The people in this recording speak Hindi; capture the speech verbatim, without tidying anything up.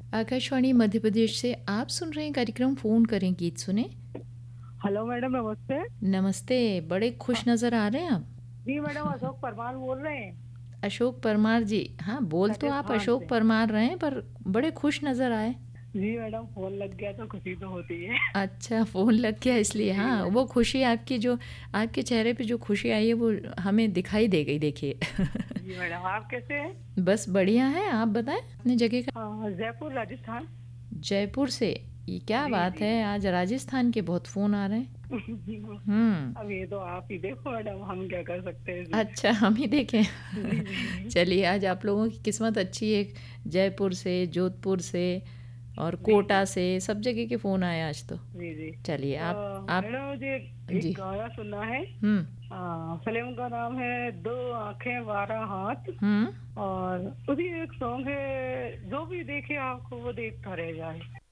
आकाशवाणी मध्य प्रदेश से आप सुन रहे हैं कार्यक्रम फ़ोन करें गीत सुने। हेलो मैडम, नमस्ते। नमस्ते, बड़े हाँ, खुश नज़र आ रहे हैं आप। जी मैडम, अशोक परमार बोल रहे हैं, अशोक परमार जी, हाँ बोल तो आप राजस्थान अशोक से। परमार रहे हैं पर बड़े खुश नज़र आए। जी मैडम, फोन लग गया तो खुशी तो होती है। अच्छा फ़ोन लग गया इसलिए, जी हाँ वो मैडम। खुशी आपकी जो आपके चेहरे पे जो खुशी आई है वो हमें दिखाई दे गई देखिए। जी मैडम, आप कैसे हैं? बस बढ़िया है, आप बताएं अपनी जगह का। हाँ, जयपुर राजस्थान। जयपुर से, ये क्या जी बात जी। है, आज राजस्थान के बहुत फ़ोन आ रहे हैं। हम्म। अब ये तो आप ही देखो मैडम, हम क्या कर सकते हैं इसमें। अच्छा हम ही देखें। जी जी। चलिए आज आप लोगों की किस्मत अच्छी है। जयपुर से, जोधपुर से और जी कोटा जी। से सब जगह के फ़ोन आए आज तो। जी जी। चलिए अ, आप आप मैडम, मुझे एक जी। गाना सुनना है। हम्म। आ, फिल्म का नाम है दो आंखें बारह हाथ। हम्म। और उसी एक सॉन्ग है, जो भी देखे आपको वो देखता रह जाए।